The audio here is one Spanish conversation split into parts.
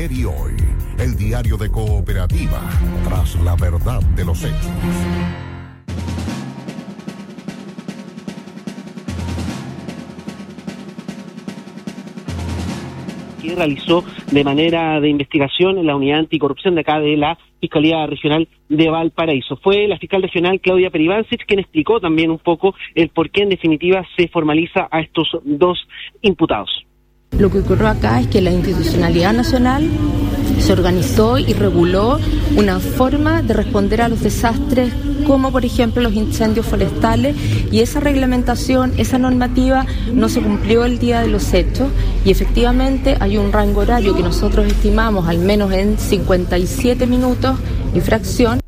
Ayer y hoy, el diario de Cooperativa, tras la verdad de los hechos. Que realizó de manera de investigación en la unidad anticorrupción de acá de la Fiscalía Regional de Valparaíso. Fue la fiscal regional Claudia Peribancic quien explicó también un poco el por qué en definitiva se formaliza a estos dos imputados. Lo que ocurrió acá es que la institucionalidad nacional se organizó y reguló una forma de responder a los desastres, como por ejemplo los incendios forestales, y esa reglamentación, esa normativa no se cumplió el día de los hechos, y efectivamente hay un rango horario que nosotros estimamos al menos en 57 minutos y fracción.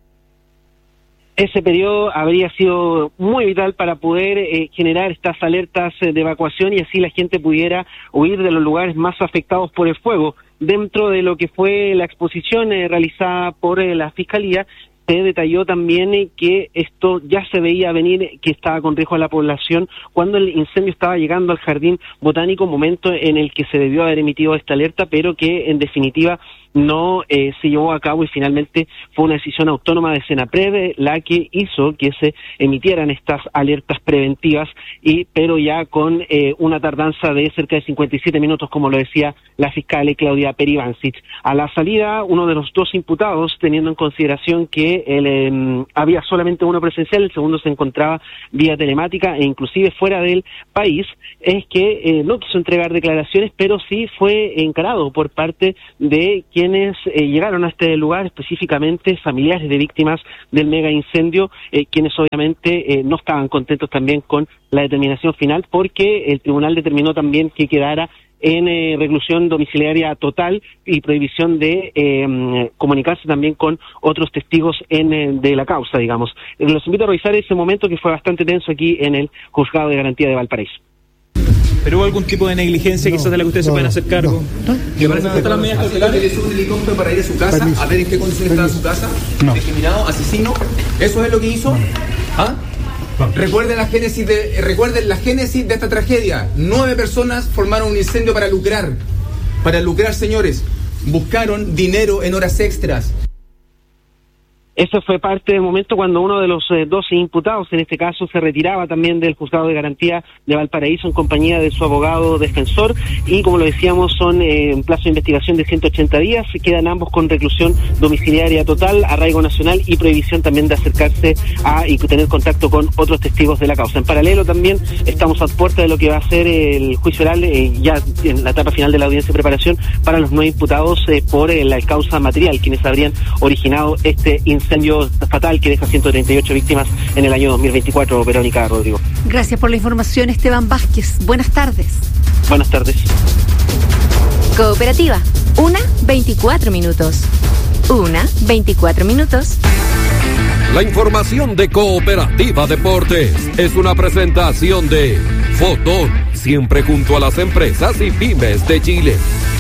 Ese periodo habría sido muy vital para poder generar estas alertas de evacuación y así la gente pudiera huir de los lugares más afectados por el fuego. Dentro de lo que fue la exposición realizada por la Fiscalía, se detalló también que esto ya se veía venir, que estaba con riesgo a la población cuando el incendio estaba llegando al Jardín Botánico, momento en el que se debió haber emitido esta alerta, pero que en definitiva no se llevó a cabo y finalmente fue una decisión autónoma de Senaprev la que hizo que se emitieran estas alertas preventivas, pero ya con una tardanza de cerca de 57 minutos, como lo decía la fiscal Claudia Peribancic. A la salida, uno de los dos imputados, teniendo en consideración que había solamente uno presencial, el segundo se encontraba vía telemática e inclusive fuera del país, es que no quiso entregar declaraciones, pero sí fue encarado por parte de quienes llegaron a este lugar, específicamente familiares de víctimas del mega incendio, quienes obviamente no estaban contentos también con la determinación final, porque el tribunal determinó también que quedara en reclusión domiciliaria total y prohibición de comunicarse también con otros testigos de la causa, digamos. Los invito a revisar ese momento que fue bastante tenso aquí en el Juzgado de Garantía de Valparaíso. ¿Pero hubo algún tipo de negligencia quizás de la que ustedes se pueden hacer cargo? ¿Le parece que las medidas cautelares? ¿Utilizó un helicóptero para ir a su casa, a ver en qué condiciones estaba su casa? ¿Discriminado, asesino? ¿Eso es lo que hizo? ¿Ah? Recuerden la génesis de esta tragedia. 9 personas formaron un incendio para lucrar. Para lucrar, señores. Buscaron dinero en horas extras. Eso fue parte del momento cuando uno de los 12 imputados, en este caso, se retiraba también del Juzgado de Garantía de Valparaíso en compañía de su abogado defensor y, como lo decíamos, son en plazo de investigación de 180 días, quedan ambos con reclusión domiciliaria total, arraigo nacional y prohibición también de acercarse y tener contacto con otros testigos de la causa. En paralelo también estamos a puerta de lo que va a ser el juicio oral, ya en la etapa final de la audiencia de preparación, para los 9 imputados por la causa material, quienes habrían originado este incendio fatal que deja 138 víctimas en el año 2024, Verónica, Rodrigo. Gracias por la información, Esteban Vázquez. Buenas tardes. Buenas tardes. Cooperativa, 1:24 minutos. 1:24 minutos. La información de Cooperativa Deportes es una presentación de Fotón, siempre junto a las empresas y pymes de Chile.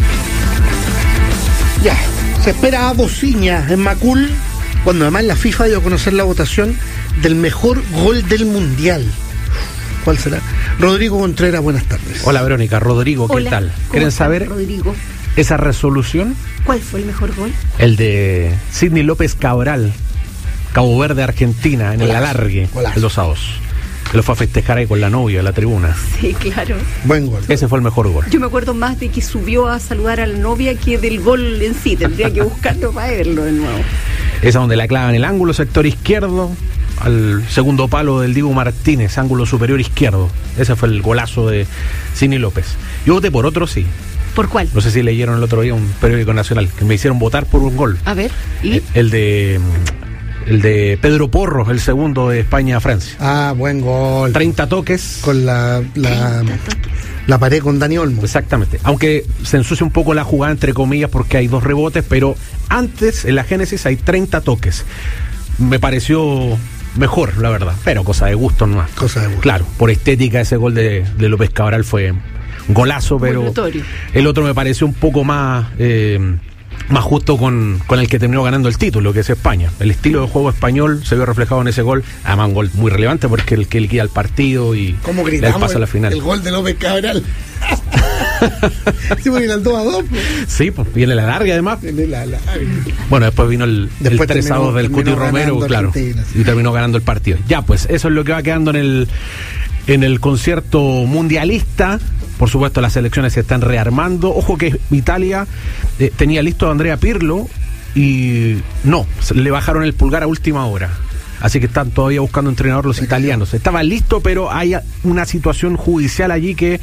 Ya, se espera a Bociña en Macul, cuando además la FIFA dio a conocer la votación del mejor gol del Mundial. ¿Cuál será? Rodrigo Contreras, buenas tardes. Hola, Verónica. Rodrigo, ¿qué tal? ¿Quieren saber Rodrigo, esa resolución? ¿cuál fue el mejor gol? El de Sidney López Cabral, Cabo Verde, Argentina, en el alargue, el 2-2. Lo fue a festejar ahí con la novia en la tribuna. Sí, claro. Buen gol. Ese fue el mejor gol. Yo me acuerdo más de que subió a saludar a la novia que del gol en sí. Tendría que buscarlo para verlo de nuevo. Esa donde la clava en el ángulo sector izquierdo, al segundo palo del Dibu Martínez, ángulo superior izquierdo. Ese fue el golazo de Sidney López. Yo voté por otro, sí. ¿Por cuál? No sé si leyeron el otro día un periódico nacional, que me hicieron votar por un gol. A ver, ¿y? El de Pedro Porro, el segundo de España a Francia. Ah, buen gol. 30 toques. Con la pared con Dani Olmo. Exactamente. Aunque se ensucia un poco la jugada, entre comillas, porque hay 2 rebotes, pero antes, en la génesis, hay 30 toques. Me pareció mejor, la verdad, pero cosa de gusto nomás. Cosa de gusto. Claro, por estética ese gol de López Cabral fue un golazo, pero el otro me pareció un poco más justo con el que terminó ganando el título, que es España. El estilo de juego español se vio reflejado en ese gol, además un gol muy relevante porque el que liquida el partido y ¿cómo le gritamos pasa a la final. El gol de López Cabral? Sí, porque eran 2-2. Pues. Sí, pues viene la larga además. Bueno, después vino el 3-2 del Cuti Romero, claro, y terminó ganando el partido. Ya, pues eso es lo que va quedando en el concierto mundialista. Por supuesto, las selecciones se están rearmando. Ojo que Italia tenía listo a Andrea Pirlo y no, le bajaron el pulgar a última hora. Así que están todavía buscando entrenador los italianos. Estaba listo, pero hay una situación judicial allí que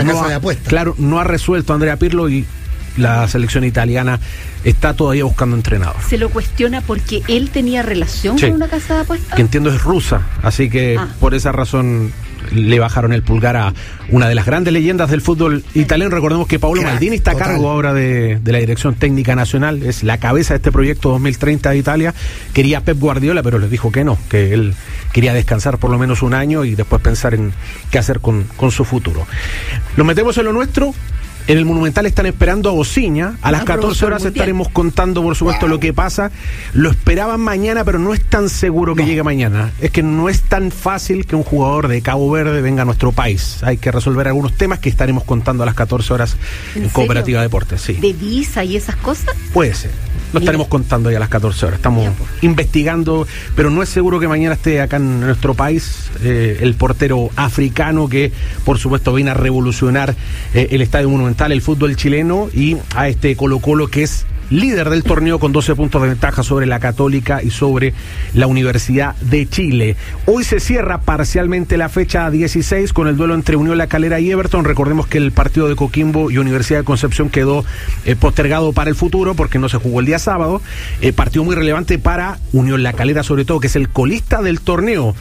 no ha resuelto Andrea Pirlo y la selección italiana está todavía buscando entrenador. ¿Se lo cuestiona porque él tenía relación con una casa de apuestas? Que entiendo es rusa, así que por esa razón le bajaron el pulgar a una de las grandes leyendas del fútbol italiano. Recordemos que Paolo Maldini está a cargo ahora de la dirección técnica nacional, es la cabeza de este proyecto 2030 de Italia. Quería Pep Guardiola, pero les dijo que no, que él quería descansar por lo menos un año y después pensar en qué hacer con su futuro. Nos metemos en lo nuestro. En el Monumental están esperando a Osiña. A las 14 horas estaremos contando, por supuesto, lo que pasa. Lo esperaban mañana, pero no es tan seguro que llegue mañana. Es que no es tan fácil que un jugador de Cabo Verde venga a nuestro país. Hay que resolver algunos temas que estaremos contando a las 14 horas en Cooperativa Deportes. Sí. ¿De visa y esas cosas? Puede ser. Lo estaremos contando ya a las 14 horas. Estamos investigando, pero no es seguro que mañana esté acá en nuestro país el portero africano que, por supuesto, viene a revolucionar el Estadio Monumental, el fútbol chileno, y a este Colo-Colo que es líder del torneo con 12 puntos de ventaja sobre la Católica y sobre la Universidad de Chile. Hoy se cierra parcialmente la fecha 16 con el duelo entre Unión La Calera y Everton. Recordemos que el partido de Coquimbo y Universidad de Concepción quedó postergado para el futuro porque no se jugó el día sábado. Partido muy relevante para Unión La Calera, sobre todo, que es el colista del torneo.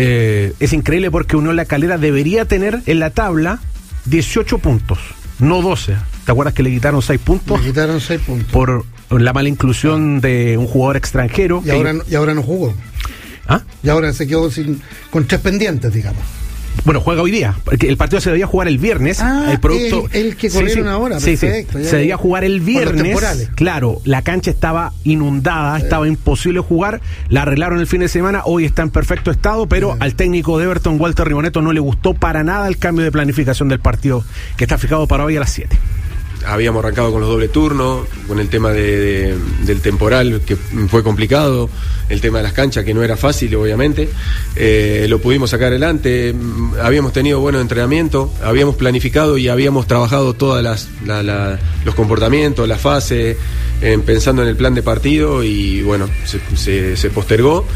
Es increíble porque Unión La Calera debería tener en la tabla 18 puntos, no 12. ¿Te acuerdas que le quitaron 6 puntos? Le quitaron 6 puntos. Por la mala inclusión de un jugador extranjero. Y ahora no jugó. ¿Ah? Y ahora se quedó con 3 pendientes, digamos. Bueno, juega hoy día, porque el partido se debía jugar el viernes. El producto, el que corrieron ahora, perfecto. Se debía jugar el viernes. Claro, la cancha estaba inundada, estaba imposible jugar. La arreglaron el fin de semana, hoy está en perfecto estado, pero al técnico de Everton, Walter Riboneto, no le gustó para nada el cambio de planificación del partido, que está fijado para hoy a las 7. Habíamos arrancado con los doble turnos, con el tema del temporal, que fue complicado, el tema de las canchas, que no era fácil, obviamente. Lo pudimos sacar adelante, habíamos tenido buenos entrenamientos, habíamos planificado y habíamos trabajado todas los comportamientos, las fases, pensando en el plan de partido, y bueno, se postergó.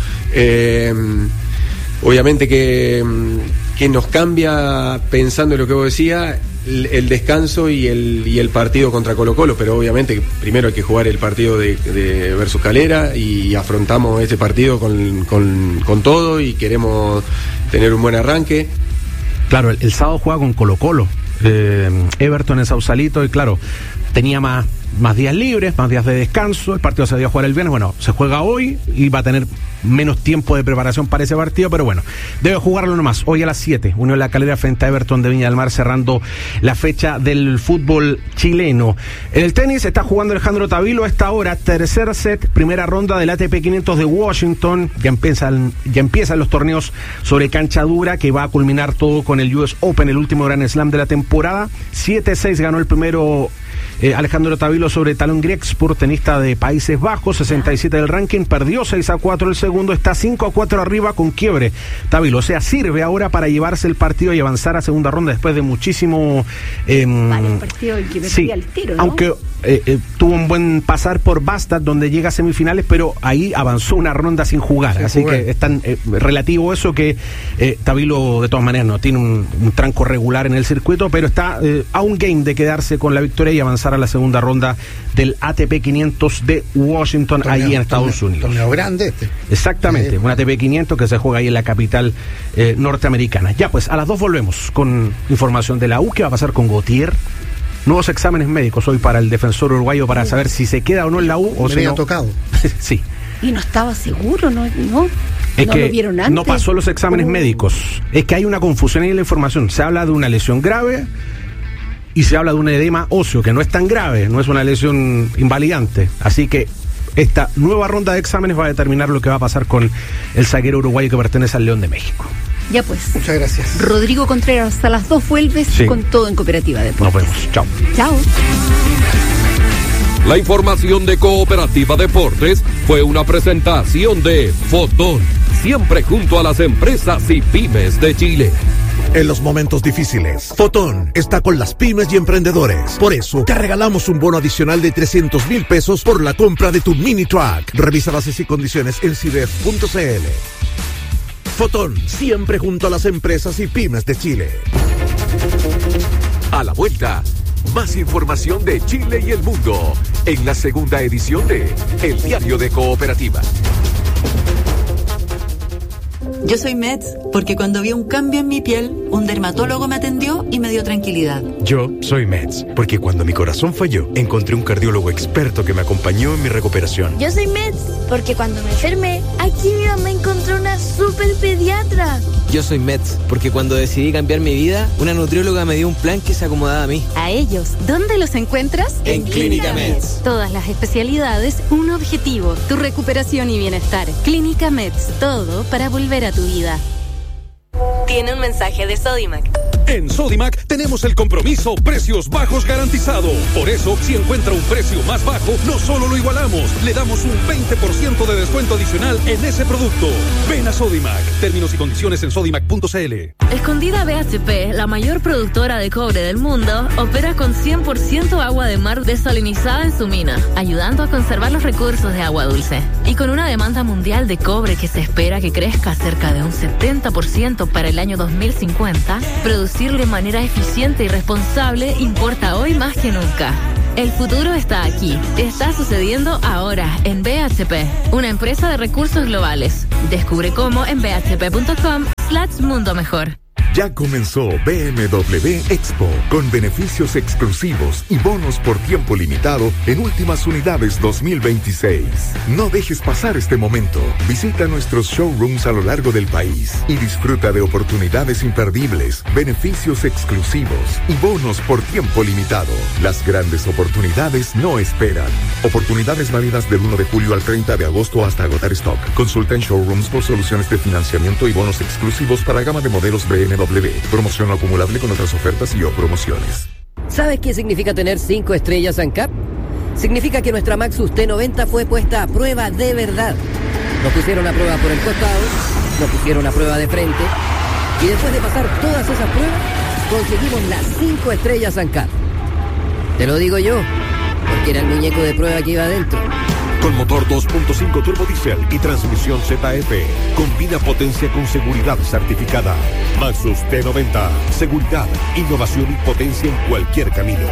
Obviamente que nos cambia, pensando en lo que vos decías, el descanso y el partido contra Colo-Colo, pero obviamente que primero hay que jugar el partido de versus Calera, y afrontamos este partido con todo y queremos tener un buen arranque. Claro, el sábado juega con Colo-Colo, Everton en Sausalito, y claro, tenía más días libres, más días de descanso. El partido se debía jugar el viernes, bueno, se juega hoy y va a tener menos tiempo de preparación para ese partido, pero bueno, debe jugarlo nomás. Hoy a las 7, Unión La Calera frente a Everton de Viña del Mar, cerrando la fecha del fútbol chileno. En el tenis está jugando Alejandro Tavilo a esta hora, tercer set, primera ronda del ATP 500 de Washington. Ya empiezan los torneos sobre cancha dura, que va a culminar todo con el US Open, el último Grand Slam de la temporada. 7-6 ganó el primero Alejandro Tavilo sobre Talon Griekspor, tenista de Países Bajos, 67 del ranking, perdió 6-4 el segundo, está 5-4 arriba con quiebre Tavilo, o sea, sirve ahora para llevarse el partido y avanzar a segunda ronda después de muchísimo varios partidos que perdía el tiro, ¿no? Aunque tuvo un buen pasar por Bastad, donde llega a semifinales, pero ahí avanzó una ronda sin jugar, así que es tan relativo eso que Tavilo de todas maneras no tiene un tranco regular en el circuito, pero está a un game de quedarse con la victoria y avanzar a la segunda ronda del ATP 500 de Washington, ahí en Estados Unidos. Torneo grande este. Exactamente, un ATP 500 que se juega ahí en la capital norteamericana. Ya, pues a las 2 volvemos con información de la U. ¿Qué va a pasar con Gautier? Nuevos exámenes médicos hoy para el defensor uruguayo para saber si se queda o no en la U. Me había tocado. Sí. Y no estaba seguro, ¿no? Es ¿No que lo vieron antes? no pasó los exámenes médicos. Es que hay una confusión ahí en la información. Se habla de una lesión grave y se habla de un edema óseo, que no es tan grave, no es una lesión invalidante. Así que esta nueva ronda de exámenes va a determinar lo que va a pasar con el zaguero uruguayo que pertenece al León de México. Ya pues. Muchas gracias. Rodrigo Contreras, a las 2 vuelves con todo en Cooperativa Deportes. Nos vemos. Chao. Chao. La información de Cooperativa Deportes fue una presentación de Fotón, siempre junto a las empresas y pymes de Chile. En los momentos difíciles, Fotón está con las pymes y emprendedores. Por eso, te regalamos un bono adicional de 300,000 pesos por la compra de tu mini truck. Revisa bases y condiciones en cidef.cl. Fotón, siempre junto a las empresas y pymes de Chile. A la vuelta, más información de Chile y el mundo en la segunda edición de El Diario de Cooperativa. Yo soy Meds porque cuando vi un cambio en mi piel, un dermatólogo me atendió y me dio tranquilidad. Yo soy Meds porque cuando mi corazón falló, encontré un cardiólogo experto que me acompañó en mi recuperación. Yo soy Meds porque cuando me enfermé, aquí mi mamá encontró una super pediatra. Yo soy Meds porque cuando decidí cambiar mi vida, una nutrióloga me dio un plan que se acomodaba a mí. A ellos, ¿dónde los encuentras? En Clínica Meds. Todas las especialidades, un objetivo, tu recuperación y bienestar. Clínica Meds, todo para volver a tu vida. Tiene un mensaje de Sodimac. En Sodimac tenemos el compromiso precios bajos garantizado. Por eso, si encuentra un precio más bajo, no solo lo igualamos, le damos un 20% de descuento adicional en ese producto. Ven a Sodimac. Términos y condiciones en sodimac.cl. Escondida BHP, la mayor productora de cobre del mundo, opera con 100% agua de mar desalinizada en su mina, ayudando a conservar los recursos de agua dulce. Y con una demanda mundial de cobre que se espera que crezca cerca de un 70% para el año 2050, producir de manera eficiente y responsable importa hoy más que nunca. El futuro está aquí. Está sucediendo ahora en BHP, una empresa de recursos globales. Descubre cómo en bhp.com/mundo mejor. Ya comenzó BMW Expo, con beneficios exclusivos y bonos por tiempo limitado en últimas unidades 2026. No dejes pasar este momento. Visita nuestros showrooms a lo largo del país y disfruta de oportunidades imperdibles, beneficios exclusivos y bonos por tiempo limitado. Las grandes oportunidades no esperan. Oportunidades válidas del 1 de julio al 30 de agosto hasta agotar stock. Consulta en showrooms por soluciones de financiamiento y bonos exclusivos para gama de modelos BMW. Promoción acumulable con otras ofertas y o promociones. ¿Sabes qué significa tener 5 estrellas ANCAP? Significa que nuestra Maxus T90 fue puesta a prueba de verdad. Nos pusieron a prueba por el costado, nos pusieron a prueba de frente, y después de pasar todas esas pruebas, conseguimos las 5 estrellas ANCAP. Te lo digo yo, porque era el muñeco de prueba que iba adentro. Con motor 2.5 turbo diesel y transmisión ZF. Combina potencia con seguridad certificada. Maxus T90. Seguridad, innovación y potencia en cualquier camino.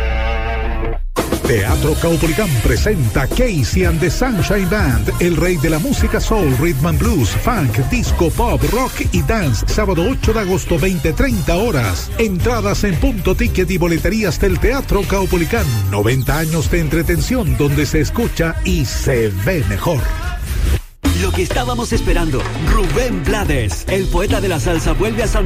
Teatro Caupolicán presenta Casey and the Sunshine Band, el rey de la música soul, rhythm and blues, funk, disco, pop, rock y dance. Sábado 8 de agosto, 20:30 horas. Entradas en Punto Ticket y boleterías del Teatro Caupolicán. 90 años de entretención donde se escucha y se ve mejor. Lo que estábamos esperando, Rubén Blades, el poeta de la salsa, vuelve a San